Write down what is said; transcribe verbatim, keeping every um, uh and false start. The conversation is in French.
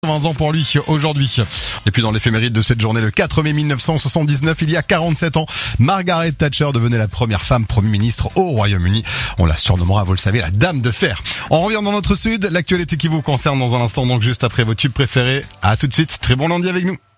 vingt ans pour lui aujourd'hui. Et puis dans l'éphéméride de cette journée, le quatre mai mille neuf cent soixante-dix-neuf, il y a quarante-sept ans, Margaret Thatcher devenait la première femme Premier ministre au Royaume-Uni. On la surnommera, vous le savez, la Dame de Fer. On revient dans notre sud, l'actualité qui vous concerne dans un instant, donc juste après vos tubes préférés. À tout de suite, très bon lundi avec nous.